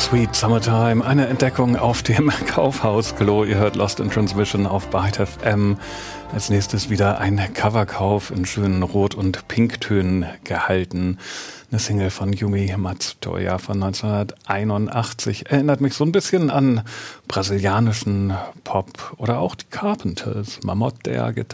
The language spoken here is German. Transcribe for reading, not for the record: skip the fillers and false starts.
Sweet Summertime, eine Entdeckung auf dem Kaufhausklo. Ihr hört Lost in Transmission auf Byte FM. Als nächstes wieder ein Coverkauf in schönen Rot- und Pinktönen gehalten. Eine Single von Yumi Matsutoya von 1981. Erinnert mich so ein bisschen an brasilianischen Pop oder auch die Carpenters. Mamot der Gitarre.